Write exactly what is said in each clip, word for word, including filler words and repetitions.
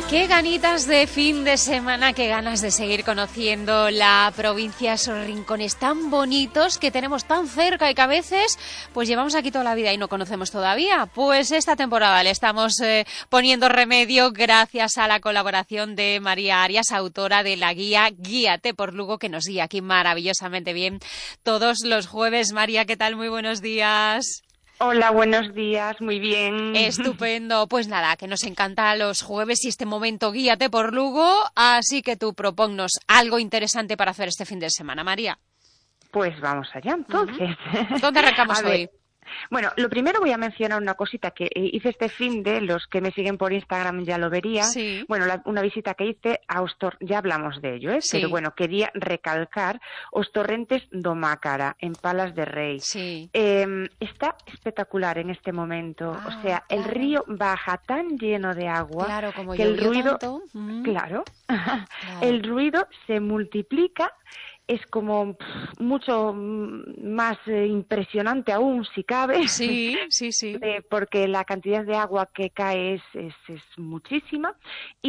Qué ganitas de fin de semana, qué ganas de seguir conociendo la provincia, esos rincones tan bonitos que tenemos tan cerca y que a veces pues llevamos aquí toda la vida y no conocemos todavía. Pues esta temporada le estamos eh, poniendo remedio gracias a la colaboración de María Arias, autora de la guía Guíate por Lugo, que nos guía aquí maravillosamente bien todos los jueves. María, ¿qué tal? Muy buenos días. Hola, buenos días, muy bien. Estupendo. Pues nada, que nos encanta los jueves y este momento Guíate por Lugo, así que tú proponnos algo interesante para hacer este fin de semana, María. Pues vamos allá, entonces. Uh-huh. ¿Dónde arrancamos hoy? Bueno, lo primero voy a mencionar una cosita que hice este fin de, los que me siguen por Instagram ya lo verían. Sí. Bueno, la, una visita que hice a Ostor, ya hablamos de ello, ¿eh? Sí. Pero bueno, quería recalcar Os Torrentes do Mácara, en Palas de Rei. Sí. Eh, está espectacular en este momento, ah, o sea, claro. el río baja tan lleno de agua claro, como que el ruido, tanto. Mm. claro, claro, el ruido se multiplica. Es como pff, mucho más eh, impresionante aún, si cabe. Sí, sí, sí. Eh, porque la cantidad de agua que cae es, es, es muchísima.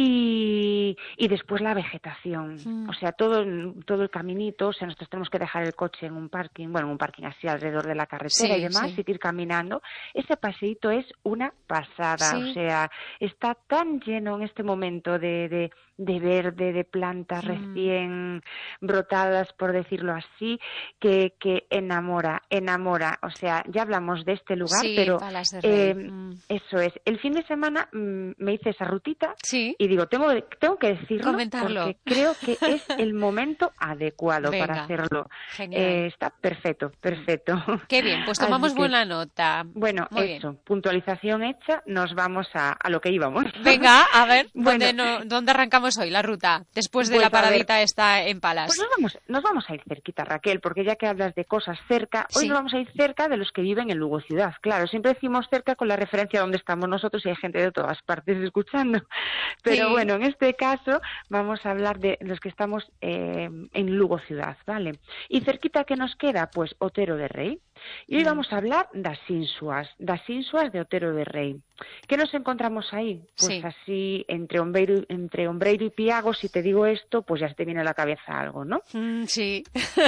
Y, y después la vegetación. Mm. O sea, todo, todo el caminito, o sea, nosotros tenemos que dejar el coche en un parking, bueno, en un parking así alrededor de la carretera sí, y demás, sí. y ir caminando. Ese paseíto es una pasada. Sí. O sea, está tan lleno en este momento de, de, de verde, de plantas mm. recién brotadas, por decirlo así, que, que enamora, enamora. O sea, ya hablamos de este lugar, sí, pero Palas de Rey. Eh, mm. eso es. El fin de semana mmm, me hice esa rutita sí. y digo, tengo, tengo que decirlo Comentarlo. porque creo que es el momento adecuado Venga. para hacerlo. Genial. Eh, está perfecto, perfecto. Qué bien, pues tomamos que, buena nota. Bueno, Muy eso, bien. Puntualización hecha, nos vamos a, a lo que íbamos. Venga, a ver, bueno, ¿dónde, no, ¿dónde arrancamos hoy la ruta? Después de pues la paradita esta en Palas. Pues nos vamos, nos vamos a ir cerquita, Raquel, porque ya que hablas de cosas cerca, hoy sí. nos vamos a ir cerca de los que viven en Lugo Ciudad. Claro, siempre decimos cerca con la referencia a donde estamos nosotros y hay gente de todas partes escuchando. Pero sí. bueno, en este caso vamos a hablar de los que estamos eh, en Lugo Ciudad, ¿vale? Y cerquita, ¿qué nos queda? Pues Otero de Rei. Y hoy mm. vamos a hablar das Insuas, das Insuas de Otero de Rei. ¿Qué nos encontramos ahí? Pues sí. así, entre Ombreiro, entre Ombreiro y Piago, si te digo esto, pues ya se te viene a la cabeza algo, ¿no? Mm, sí.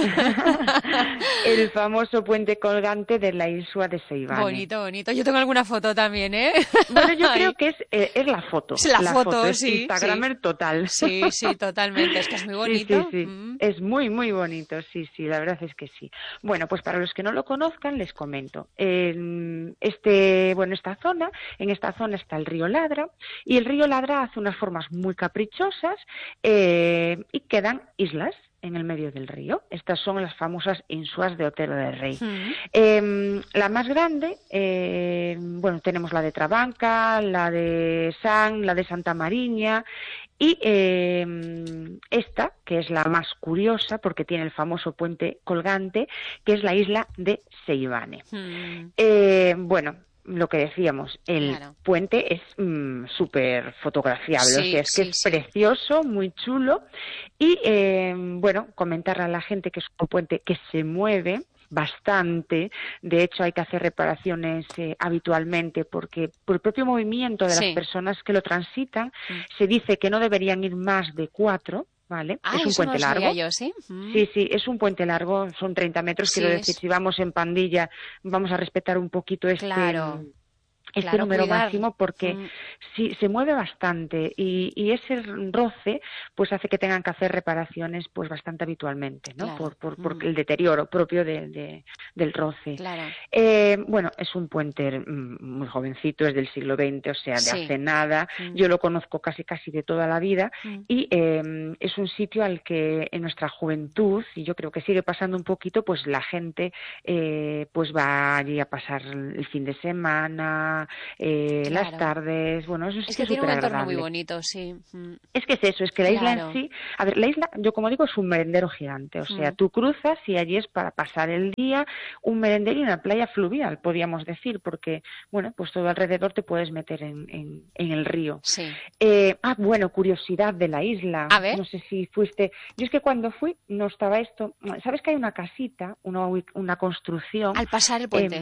El famoso puente colgante de la Insua de Seivane. Bonito, bonito. Yo tengo alguna foto también, ¿eh? Bueno, yo creo que es, eh, es la foto. Es la, la foto, foto, es sí. Instagramer sí. total. Sí, sí, totalmente. Es que es muy bonito. Sí, sí, sí. Mm. Es muy, muy bonito, sí, sí, la verdad es que sí. Bueno, pues para los que no lo conozcan, les comento. Eh, este, bueno, esta zona, en esta zona está el río Ladra, y el río Ladra hace unas formas muy caprichosas eh, y quedan islas en el medio del río. Estas son las famosas Insuas de Otero de Rei. Mm. Eh, la más grande, eh, bueno, tenemos la de Trabanca, la de San, la de Santa Mariña, y eh, esta, que es la más curiosa, porque tiene el famoso puente colgante, que es la isla de Seivane. Mm. Eh, bueno, lo que decíamos, el claro. puente es mmm, súper fotografiable, sí, o sea, es sí, que es sí. precioso, muy chulo, y eh, bueno, comentarle a la gente que es un puente que se mueve bastante, de hecho hay que hacer reparaciones eh, habitualmente porque por el propio movimiento de sí. las personas que lo transitan, mm. se dice que no deberían ir más de cuatro, ¿vale? Ah, es un eso puente no lo largo. Yo, ¿sí? Mm. sí, sí, es un puente largo, son treinta metros, sí, quiero decir, es... si vamos en pandilla vamos a respetar un poquito este... Claro. este claro, número cuidar. máximo porque mm. sí, se mueve bastante y, y ese roce pues hace que tengan que hacer reparaciones pues bastante habitualmente, ¿no? Claro. Por, por, por mm. el deterioro propio de, de, del roce. Claro. Eh, bueno, es un puente mm, muy jovencito, es del siglo veinte, o sea, de sí. hace nada. Mm. Yo lo conozco casi casi de toda la vida mm. y eh, es un sitio al que en nuestra juventud, y yo creo que sigue pasando un poquito, pues la gente eh, pues va allí a pasar el fin de semana, eh, Claro. las tardes, bueno, eso sí es que que es tiene un entorno agradable. muy bonito, sí. Mm. Es que es eso, es que la claro. isla en sí, a ver, la isla, yo como digo, es un merendero gigante, o sea, mm. tú cruzas y allí es para pasar el día, un merendero y una playa fluvial, podríamos decir, porque, bueno, pues todo alrededor te puedes meter en, en, en el río. Sí. Eh, ah, bueno, curiosidad de la isla, a ver. no sé si fuiste, yo es que cuando fui no estaba esto, ¿sabes que hay una casita, una, una construcción? Al pasar el puente. Eh,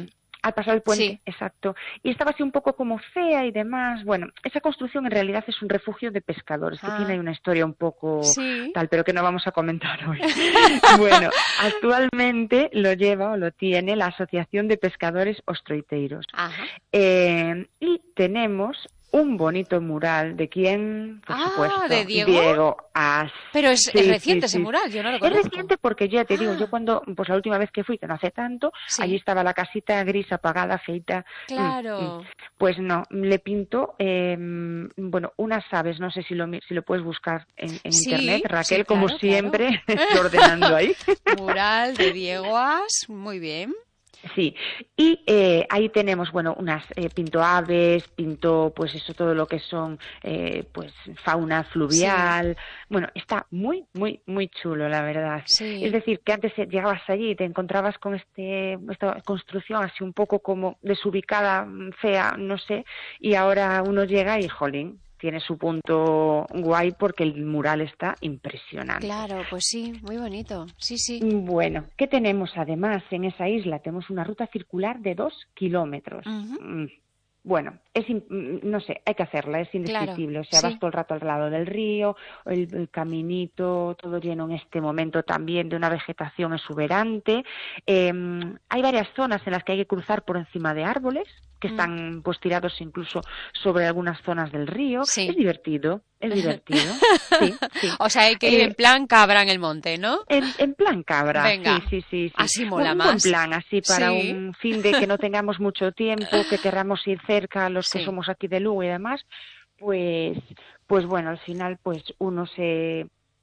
Al pasar el puente, Sí. exacto. Y estaba así un poco como fea y demás. Bueno, esa construcción en realidad es un refugio de pescadores, que tiene Ah, ahí una historia un poco sí. tal, pero que no vamos a comentar hoy. Bueno, actualmente lo lleva o lo tiene la Asociación de Pescadores Ostroiteiros. Ajá. Eh, y tenemos un bonito mural de quién, por Ah, ¿de supuesto, Diego? Diego As. Pero es, es Sí, sí, reciente ese sí. mural, yo no lo Es conozco. reciente porque ya te digo, yo Ah, cuando, pues la última vez que fui, que no hace tanto, allí sí, estaba la casita gris, apagada, feita. Mm, mm. claro. Pues no, le pintó, eh, bueno, unas aves, no sé si lo, mi- si lo puedes buscar en, en internet, Sí, sí, Raquel, como claro, claro. siempre, ordenando ahí. Mural de Diego As, muy bien. Sí, y eh, ahí tenemos, bueno, unas eh, pinto aves, pinto, pues eso, todo lo que son, eh, pues fauna Sí, fluvial. Bueno, está muy, muy, muy chulo, la verdad. Es sí. decir, que antes eh, llegabas allí y te encontrabas con este, esta construcción así un poco como desubicada, mm, fea, no sé, y ahora uno llega y, jolín, tiene su punto guay porque el mural está impresionante. Claro, pues sí, muy bonito. Sí, sí. Bueno, ¿qué tenemos además en esa isla? Tenemos una ruta circular de dos kilómetros. Ujú, Mm, Bueno, es in- mm, no sé, hay que hacerla, es claro, indescriptible. O sea, vas sí. todo el rato al lado del río, el, el caminito, todo lleno en este momento también de una vegetación exuberante. Eh, hay varias zonas en las que hay que cruzar por encima de árboles, que Mm, están pues tirados incluso sobre algunas zonas del río. Es sí. divertido, es divertido. Sí, sí. O sea, hay que ir en Eh, plan cabra en el monte, ¿no? en, en plan cabra, sí, Venga, sí, sí, sí. así Un, mola un buen más. plan así para Sí, un fin de que no tengamos mucho tiempo, que queramos ir cerca, los que sí, somos aquí de Lugo y demás, pues, pues bueno, al final pues uno se,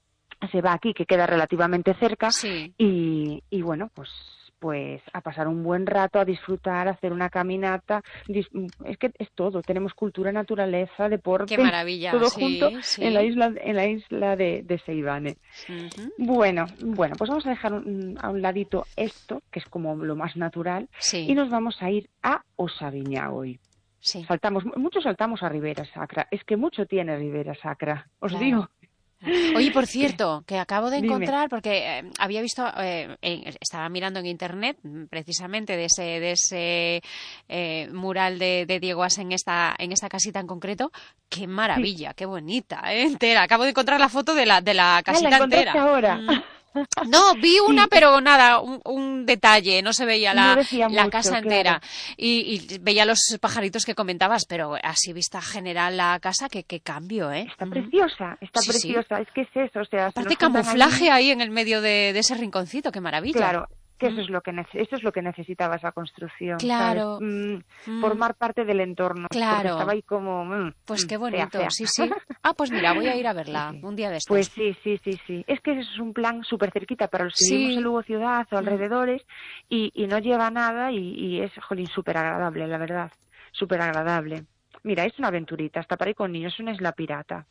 se va aquí, que queda relativamente cerca, sí. y, y bueno, pues pues a pasar un buen rato, a disfrutar, a hacer una caminata, dis- es que es todo, tenemos cultura, naturaleza, Qué deporte, maravilla, todo junto sí, en la sí. isla, en la isla de, de Seivane. Ujú, Bueno, bueno, pues vamos a dejar un- a un ladito esto, que es como lo más natural, y sí, nos vamos a ir a Osaviñá hoy. sí, Saltamos, muchos saltamos a Ribera Sacra. Es que mucho tiene Ribera Sacra, os claro. digo. Oye, por Que, cierto, que acabo de dime. encontrar, porque eh, había visto, eh, en- estaba mirando en internet mm, precisamente de ese, de ese eh, mural de, de Diego As en esta, en esta casita en concreto. Qué Sí. maravilla, qué bonita, ¿eh? Entera. Acabo de encontrar la foto de la, de la Ah, la casita encontraste entera. ahora. Mm. No, vi una, Sí, pero nada, un, un detalle, no se veía no la, decía la mucho, casa entera. claro. Y, y veía los pajaritos que comentabas, pero así vista general la casa, que qué cambio, ¿eh? Está Ujú. preciosa, está Sí, sí. preciosa. Es que es eso, o sea, se Aparte nos juntan camuflaje allí. ahí en el medio de, de ese rinconcito, qué maravilla. Claro, que Mm, eso es lo que nece- eso es lo que necesitaba esa construcción, ¿sabes? claro, Mm, mm, formar parte del entorno, porque estaba claro. ahí como mm, Pues mm, qué fea, bonito, fea. sí, sí. Ah, pues mira, voy a ir a Sí, verla sí. un día de Pues estos. sí, sí, sí, sí. Es que eso es un plan súper cerquita para los que vivimos en Sí, Lugo ciudad o mm, alrededores y, y no lleva nada y, y es, jolín, súper agradable, la verdad. Súper agradable. Mira, es una aventurita, hasta para ir con niños, es una isla pirata.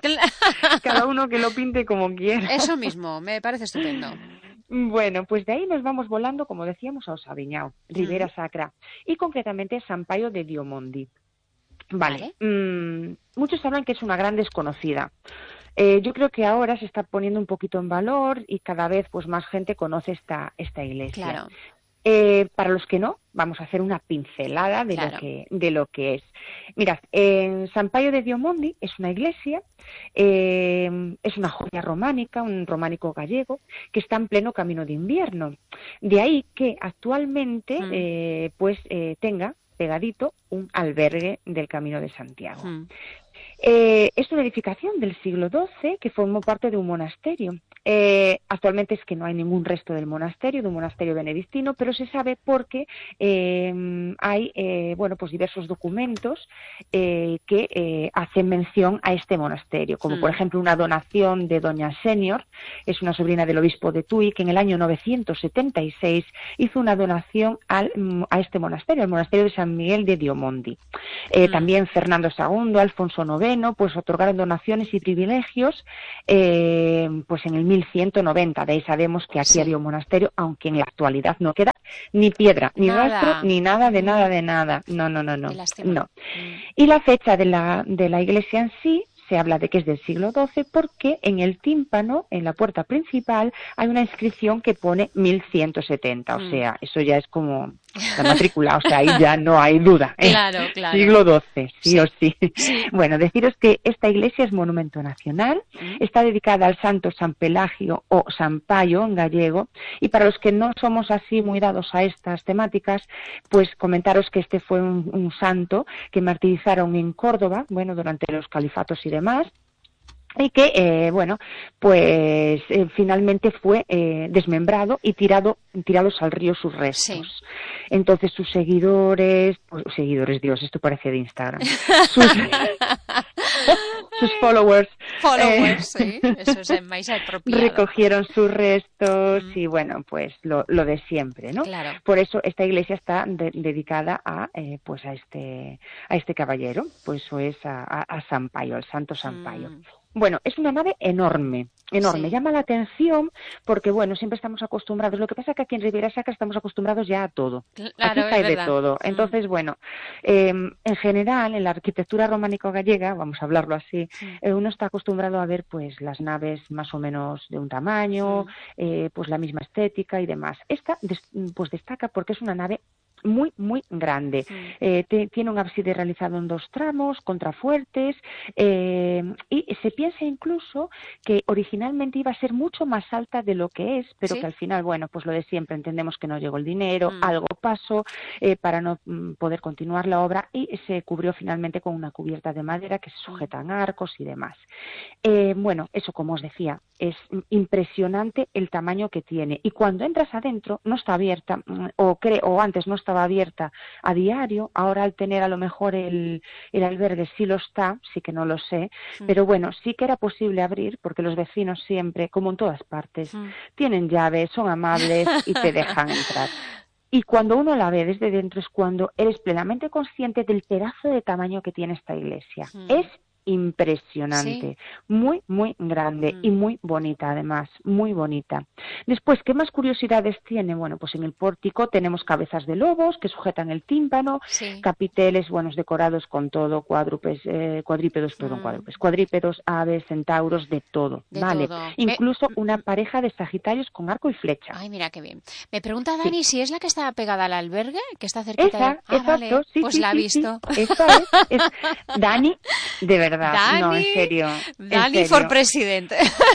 Cada uno que lo pinte como quiera. eso mismo, me parece estupendo. Bueno, pues de ahí nos vamos volando, como decíamos, a Osaviñao, Mm, Ribera Sacra, y concretamente San Paio de Diomondi. Vale, vale, mm, muchos hablan que es una gran desconocida. Eh, yo creo que ahora se está poniendo un poquito en valor y cada vez pues más gente conoce esta, esta iglesia. claro, Eh, para los que no, vamos a hacer una pincelada de lo claro. que, de lo que es. Mirad, en San Paio de Diomondi es una iglesia, eh, es una joya románica, un románico gallego, que está en pleno camino de invierno. De ahí que actualmente Mm, eh, pues eh, tenga pegadito un albergue del Camino de Santiago. mm, Eh, es una edificación del siglo doce que formó parte de un monasterio. Eh, actualmente es que no hay ningún resto del monasterio, de un monasterio benedictino, pero se sabe porque eh, hay eh, bueno, pues diversos documentos eh, que eh, hacen mención a este monasterio, como por mm, ejemplo una donación de doña Senior, es una sobrina del obispo de Tui, que en el año novecientos setenta y seis hizo una donación al, a este monasterio, al monasterio de San Miguel de Diomondi. Eh, mm, también Fernando segundo, Alfonso noveno, pues otorgaron donaciones y privilegios eh, pues en el mil ciento noventa. De ahí sabemos que aquí sí. había un monasterio, aunque en la actualidad no queda ni piedra, ni rastro, Nada. ni nada de nada Mm, de nada. No, no, no, qué no. lástima. no. Mm, Y la fecha de la, de la iglesia en sí se habla de que es del siglo doce porque en el tímpano, en la puerta principal, hay una inscripción que pone mil ciento setenta. O mm, sea, eso ya es como la matrícula, o sea, ahí ya no hay duda. ¿eh? Claro, claro. Siglo doce, sí, Sí. o sí. Sí. Bueno, deciros que esta iglesia es monumento nacional, Mm. está dedicada al santo San Pelagio o San Payo en gallego, y para los que no somos así muy dados a estas temáticas, pues comentaros que este fue un, un santo que martirizaron en Córdoba, bueno, durante los califatos y demás, y que, eh, bueno, pues eh, finalmente fue eh, desmembrado y tirado, tirados al río sus restos. Sí. Entonces sus seguidores, pues, seguidores, Dios, esto parece de Instagram, sus, sus followers, Followers, eh, sí, eso es más apropiado. recogieron sus restos Mm. y, bueno, pues lo, lo de siempre, ¿no? Claro. Por eso esta iglesia está de, dedicada a, eh, pues a este, a este caballero, pues eso es a, a, a San Payo, al santo San Payo. Mm. Bueno, es una nave enorme, enorme. Sí. Llama la atención porque, bueno, siempre estamos acostumbrados. Lo que pasa es que aquí en Ribeira Sacra estamos acostumbrados ya a todo. Claro, Aquí es hay de verdad. todo. Mm. Entonces, bueno, eh, en general, en la arquitectura románico-gallega, vamos a hablarlo así, Mm. eh, uno está acostumbrado a ver, pues, las naves más o menos de un tamaño, Mm. eh, pues la misma estética y demás. Esta, des- pues, destaca porque es una nave muy, muy grande. Mm. Eh, te- tiene un ábside realizado en dos tramos, contrafuertes, eh, y se piensa incluso que originalmente iba a ser mucho más alta de lo que es, pero ¿Sí? que al final, bueno, pues lo de siempre, entendemos que no llegó el dinero, Mm. algo pasó eh, para no mm, poder continuar la obra y se cubrió finalmente con una cubierta de madera que se sujetan arcos y demás. Eh, bueno, eso como os decía, es impresionante el tamaño que tiene y cuando entras adentro no está abierta mm, o, cre- o antes no estaba abierta a diario, ahora al tener a lo mejor el, el albergue sí lo está, sí que no lo sé, Mm. pero bueno, sí que era posible abrir porque los vecinos siempre, como en todas partes, Mm. tienen llaves, son amables y te dejan entrar. Y cuando uno la ve desde dentro es cuando eres plenamente consciente del pedazo de tamaño que tiene esta iglesia. Mm. Es impresionante, muy, muy grande Mm. y muy bonita además, muy bonita. Después, ¿qué más curiosidades tiene? Bueno, pues en el pórtico tenemos cabezas de lobos que sujetan el tímpano, Sí. capiteles, buenos decorados con todo, cuadrúpedos, eh, cuadrípedos, perdón, Mm. cuadrúpedos, cuadrípedos, aves, centauros, de todo, De ¿vale? todo. Incluso Me- una pareja de sagitarios con arco y flecha. Ay, mira qué bien. Me pregunta Dani si es la que está pegada al albergue, que está cerquita de... Esa, Ah, exacto, vale. sí, Pues sí, la ha sí, visto. sí, esa es, es Dani, de verdad, no, en Dani, serio, en Dani serio. for presidente.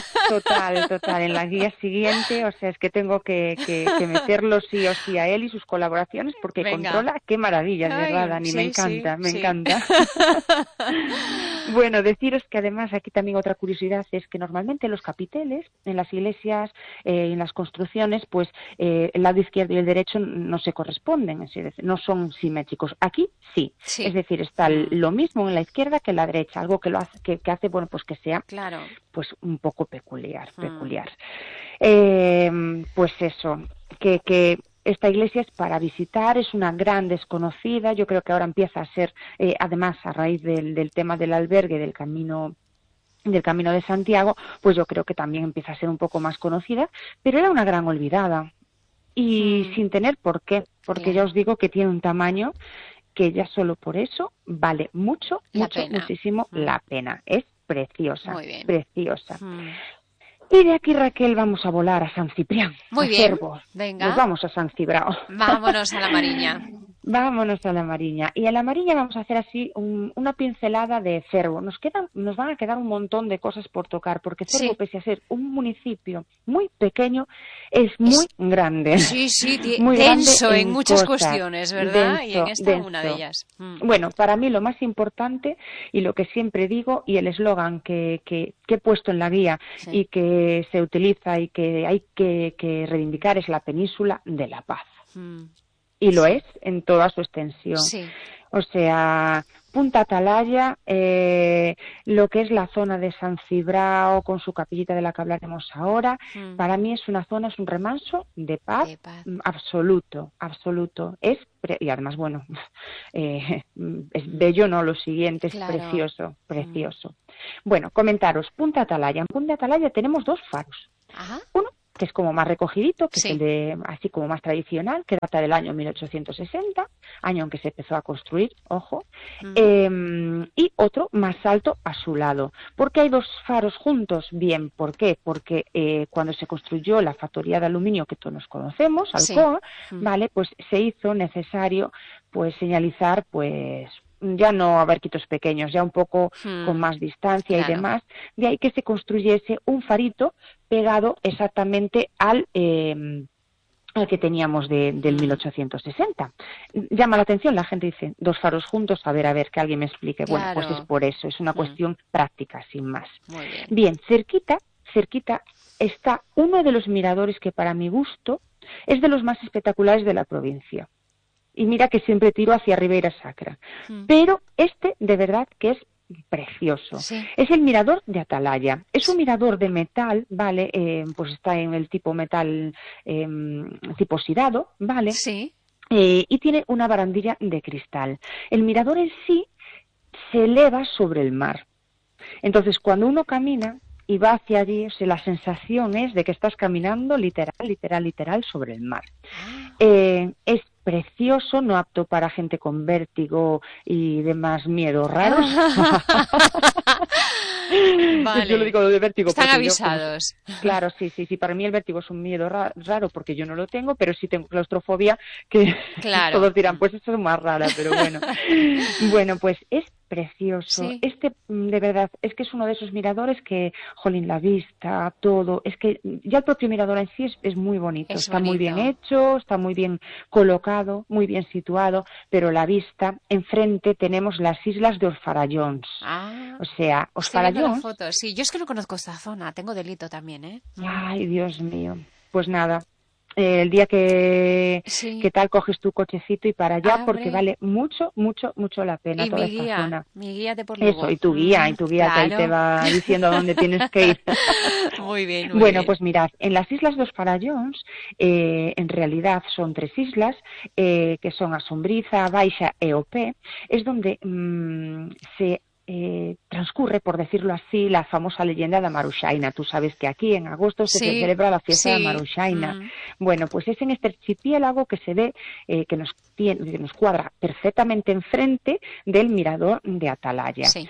Total, total, en la guía siguiente, o sea, es que tengo que, que, que meterlo sí o sí a él y sus colaboraciones porque Venga. controla, qué maravilla, de Ay, verdad, Dani, me sí, encanta, sí, me sí. encanta. Bueno, deciros que además aquí también otra curiosidad es que normalmente los capiteles en las iglesias, eh, en las construcciones, pues eh, el lado izquierdo y el derecho no se corresponden, es decir, no son simétricos. Aquí sí, Sí. es decir, está Mm. lo mismo en la izquierda que en la derecha, algo que lo hace, que, que hace, bueno, pues que sea Claro. pues un poco peculiar, Mm. peculiar. Eh, pues eso, que, que esta iglesia es para visitar, es una gran desconocida, yo creo que ahora empieza a ser, eh, además a raíz del, del tema del albergue, del camino del Camino de Santiago, pues yo creo que también empieza a ser un poco más conocida, pero era una gran olvidada y Mm. sin tener por qué, porque Claro. ya os digo que tiene un tamaño que ya solo por eso vale mucho, La mucho, pena. muchísimo Mm. la pena. Es preciosa, Muy bien. preciosa. Mm. Y de aquí, Raquel, vamos a volar a San Ciprián. Muy a bien. Cervo. Venga. Nos vamos a San Cibrao. Vámonos a la Mariña. Vámonos a la Mariña. Y en la Mariña vamos a hacer así un- una pincelada de Cervo. Nos quedan, nos van a quedar un montón de cosas por tocar, porque Cervo, Sí. pese a ser un municipio muy pequeño, es muy grande. Sí, sí, ti- Muy grande denso en, en muchas cosas. cuestiones, ¿verdad? y en Denso, esta denso. una de ellas. Mm. Bueno, para mí lo más importante y lo que siempre digo y el eslogan que, que, que he puesto en la guía Sí. y que se utiliza y que hay que, que reivindicar es la península de la paz. Mm. Y lo es en toda su extensión. Sí. O sea, Punta Atalaya, eh, lo que es la zona de San Cibrao con su capillita de la que hablaremos ahora, Mm. para mí es una zona, es un remanso de paz, De paz. mm, absoluto, absoluto. Es pre- y además, bueno, eh, es bello, ¿no? Lo siguiente es Claro. precioso, precioso. Bueno, comentaros, Punta Atalaya. En Punta Atalaya tenemos dos faros. Ajá. Uno que es como más recogidito, que Sí. es el de así como más tradicional, que data del año mil ochocientos sesenta, año en que se empezó a construir, ojo, Mm. eh, y otro más alto a su lado. ¿Por qué hay dos faros juntos? Bien, ¿por qué? Porque eh, cuando se construyó la factoría de aluminio que todos nos conocemos, Sí. Alcoa, Mm. vale, pues se hizo necesario pues señalizar pues ya no a barquitos pequeños, ya un poco Mm. con más distancia Claro. y demás, de ahí que se construyese un farito pegado exactamente al eh, al que teníamos de, del Mm. mil ochocientos sesenta. Llama la atención, la gente dice, dos faros juntos, a ver, a ver, que alguien me explique. Bueno, pues es Claro. por eso, es una Mm. cuestión práctica, sin más. Muy bien. Bien, cerquita, cerquita está uno de los miradores que para mi gusto es de los más espectaculares de la provincia. Y mira que siempre tiro hacia Ribeira Sacra. Mm. Pero este, de verdad, que es precioso. Sí. Es el mirador de Atalaya. Es un Sí. mirador de metal, ¿vale? Eh, pues está en el tipo metal, eh, tipo oxidado, ¿vale? Sí. Eh, y tiene una barandilla de cristal. El mirador en sí se eleva sobre el mar. Entonces, cuando uno camina y va hacia allí, o sea, la sensación es de que estás caminando literal, literal, literal sobre el mar. Ah. Eh, es precioso, no apto para gente con vértigo y demás miedos raros. Vale. Yo lo digo de vértigo Están porque yo, como- avisados. claro, sí, sí, sí, para mí el vértigo es un miedo ra- raro porque yo no lo tengo, pero sí tengo claustrofobia, que Claro. todos dirán, pues eso es más rara, pero bueno. Bueno, pues es precioso. Sí. Este, mm, de verdad, es que es uno de esos miradores que, jolín, la vista, todo, es que ya el propio mirador en sí es, es muy bonito. Es Está muy bien bonito. hecho, está muy bien colocado, muy bien situado, pero la vista, enfrente tenemos las islas de Orfarallons. Ah. O sea, Estoy viendo la Orfarallons, foto. Sí, yo es que no conozco esta zona. Tengo delito también, ¿eh? Mm. ay, Dios mío. Pues nada, eh, el día que, Sí. que tal coges tu cochecito y para allá, Ah, porque hombre. vale mucho, mucho, mucho la pena Y toda mi esta guía, zona. mi guía de por Lugo. Eso, y tu guía, y Mm, tu guía que ahí te claro. va diciendo a dónde tienes que ir. Muy bien, muy Bueno, bien. pues mirad, en las islas dos Farallons, eh, en realidad son tres islas, eh, que son Asombriza, Baixa e Opé, es donde mm, se eh, transcurre, por decirlo así, la famosa leyenda de Maruxaina. Tú sabes que aquí en agosto se Sí, celebra la fiesta de sí. Maruxaina. Mm. Bueno, pues es en este archipiélago que se ve, eh, que, nos tiene, que nos cuadra perfectamente enfrente del mirador de Atalaya. Sí.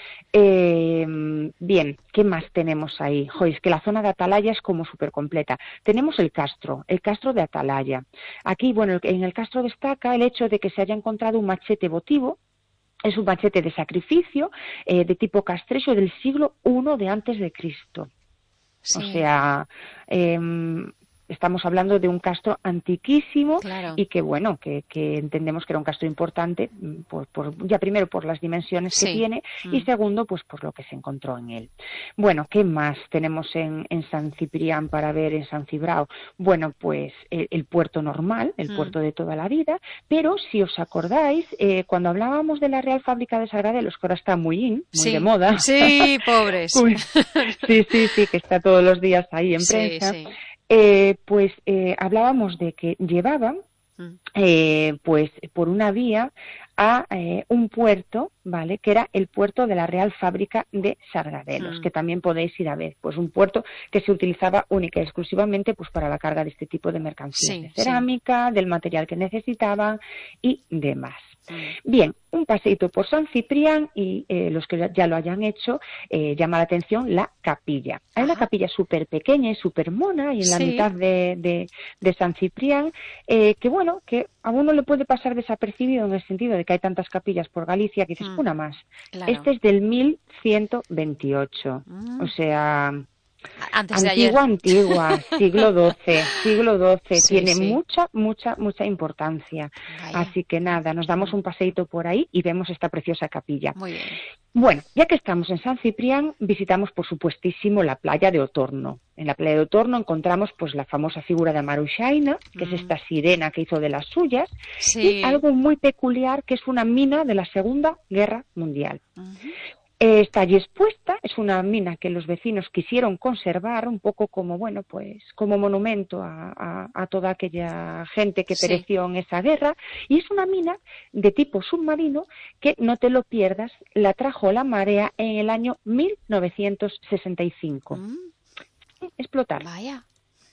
Eh, bien, ¿qué más tenemos ahí? Jo, es que la zona de Atalaya es como súper completa. Tenemos el castro, el castro de Atalaya. Aquí, bueno, en el castro destaca el hecho de que se haya encontrado un machete votivo. Es un machete de sacrificio eh, de tipo castrecho del siglo primero de antes de Cristo. Sí. O sea, eh, estamos hablando de un castro antiquísimo Claro. y que, bueno, que, que entendemos que era un castro importante, por, por, ya primero por las dimensiones Sí. que tiene Mm. y segundo, pues por lo que se encontró en él. Bueno, ¿qué más tenemos en, en San Ciprián para ver en San Cibrao? Bueno, pues el, el puerto normal, el Mm. puerto de toda la vida, pero si os acordáis, eh, cuando hablábamos de la Real Fábrica de Sargadelos, que ahora está muy in, muy Sí. de moda. Sí, pobres. Uy, sí, sí, sí, que está todos los días ahí en Sí, prensa. sí. Eh, pues eh, hablábamos de que llevaban, Mm. eh, pues por una vía a eh, un puerto, ¿vale? Que era el puerto de la Real Fábrica de Sargadelos, Mm. que también podéis ir a ver. Pues un puerto que se utilizaba única y exclusivamente pues para la carga de este tipo de mercancías, Sí, de sí. cerámica, del material que necesitaban y demás. Mm. Bien, un paseíto por San Ciprián y eh, los que ya lo hayan hecho, eh, llama la atención la capilla. Hay una Ajá. capilla súper pequeña y súper mona y en la Sí. mitad de, de, de San Ciprián, eh, que bueno, que a uno le puede pasar desapercibido en el sentido de que hay tantas capillas por Galicia que dices, Mm. una más. Claro. Este es del mil ciento veintiocho, Mm. o sea... Antes de ayer. Antigua, antigua, siglo doce, siglo doce, Sí, tiene sí. mucha, mucha, mucha importancia. Vaya. Así que nada, nos damos Mm. un paseíto por ahí y vemos esta preciosa capilla. Muy bien. Bueno, ya que estamos en San Ciprián, visitamos por supuestísimo la playa de Otorno. En la playa de Otorno encontramos pues la famosa figura de Maruxaina, que Mm. es esta sirena que hizo de las suyas, Sí. y algo muy peculiar que es una mina de la Segunda Guerra Mundial. Ujú. Eh, Está allí expuesta, es una mina que los vecinos quisieron conservar un poco como, bueno, pues como monumento a, a, a toda aquella gente que Sí. pereció en esa guerra, y es una mina de tipo submarino que, no te lo pierdas, la trajo la marea en el año mil novecientos sesenta y cinco. Mm. Explotar. Vaya.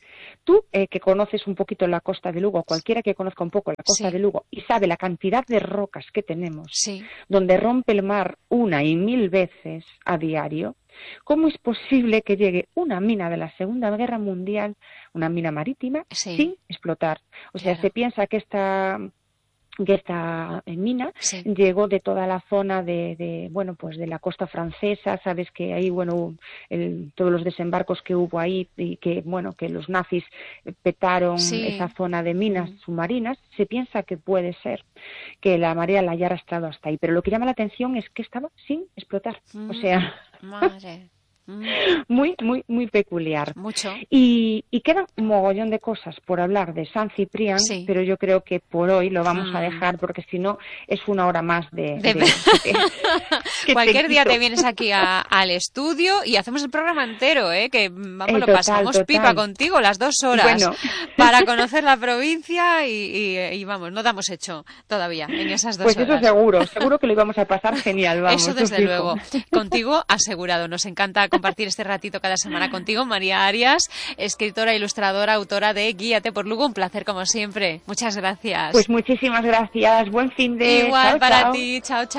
tú eh, que conoces un poquito la costa de Lugo, cualquiera que conozca un poco la costa sí. de Lugo y sabe la cantidad de rocas que tenemos, sí. donde rompe el mar una y mil veces a diario, ¿cómo es posible que llegue una mina de la Segunda Guerra Mundial, una mina marítima, sí. sin explotar? O sea, claro. se piensa que esta... que esta mina sí. llegó de toda la zona de, de bueno pues de la costa francesa, sabes que ahí bueno el, todos los desembarcos que hubo ahí y que bueno que los nazis petaron sí. esa zona de minas mm. submarinas, se piensa que puede ser que la marea la haya arrastrado hasta ahí, pero lo que llama la atención es que estaba sin explotar, mm. o sea madre muy, muy, muy peculiar. Mucho. Y, y queda un mogollón de cosas por hablar de San Ciprián, sí. pero yo creo que por hoy lo vamos mm. a dejar, porque si no es una hora más de... de... de que, que Cualquier te día quito. te vienes aquí a, al estudio y hacemos el programa entero, ¿eh? Que vamos, eh, lo total, pasamos total. pipa contigo las dos horas bueno. para conocer la provincia y, y, y vamos, no damos hecho todavía en esas dos pues horas. Pues eso seguro, seguro que lo íbamos a pasar genial, vamos. Eso desde fijo. luego. Contigo asegurado. Nos encanta compartir este ratito cada semana contigo, María Arias, escritora, ilustradora, autora de Guíate por Lugo. Un placer como siempre. Muchas gracias. Pues muchísimas gracias. Buen fin de... Igual chao, para chao. ti. Chao, chao.